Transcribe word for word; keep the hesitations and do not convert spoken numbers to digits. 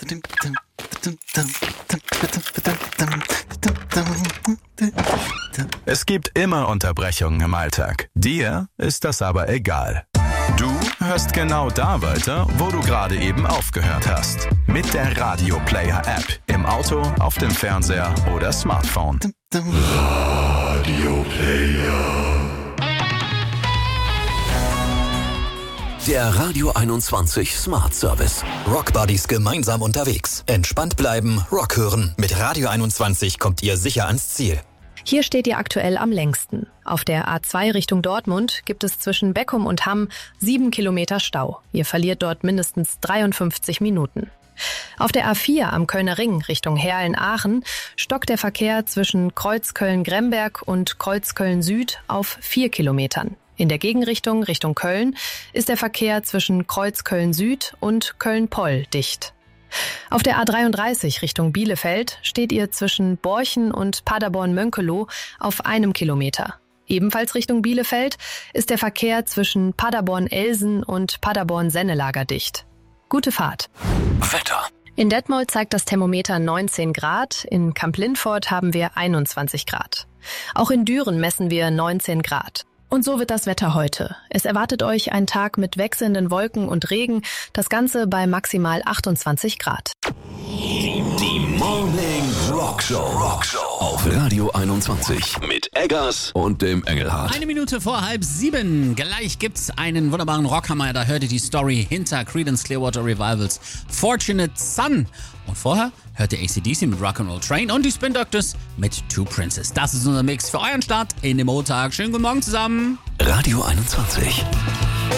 Es gibt immer Unterbrechungen im Alltag. Dir ist das aber egal. Du hörst genau da weiter, wo du gerade eben aufgehört hast. Mit der Radio Player App. Im Auto, auf dem Fernseher oder Smartphone. Radio Player. Der Radio einundzwanzig Smart Service. Rockbuddies gemeinsam unterwegs. Entspannt bleiben, Rock hören. Mit Radio einundzwanzig kommt ihr sicher ans Ziel. Hier steht ihr aktuell am längsten. Auf der A zwei Richtung Dortmund gibt es zwischen Beckum und Hamm sieben Kilometer Stau. Ihr verliert dort mindestens dreiundfünfzig Minuten. Auf der A vier am Kölner Ring Richtung Heerlen-Aachen stockt der Verkehr zwischen Kreuzköln-Gremberg und Kreuzköln-Süd auf vier Kilometern. In der Gegenrichtung Richtung Köln ist der Verkehr zwischen Kreuzköln-Süd und Köln-Poll dicht. Auf der A dreiunddreißig Richtung Bielefeld steht ihr zwischen Borchen und Paderborn-Mönckeloh auf einem Kilometer. Ebenfalls Richtung Bielefeld ist der Verkehr zwischen Paderborn-Elsen und Paderborn-Sennelager dicht. Gute Fahrt. Wetter. In Detmold zeigt das Thermometer neunzehn Grad, in Kamp-Lindfort haben wir einundzwanzig Grad. Auch in Düren messen wir neunzehn Grad. Und so wird das Wetter heute. Es erwartet euch ein Tag mit wechselnden Wolken und Regen, das Ganze bei maximal achtundzwanzig Grad. Die Morning Rock Show. Rock Show auf Radio einundzwanzig mit Eggers und dem Engelhardt. Eine Minute vor halb sieben. Gleich gibt's einen wunderbaren Rockhammer. Da hört ihr die Story hinter Creedence Clearwater Revivals Fortunate Son. Und vorher hört ihr A C D C mit Rock'n'Roll Train und die Spin Doctors mit Two Princes. Das ist unser Mix für euren Start in den Montag. Schönen guten Morgen zusammen. Radio einundzwanzig.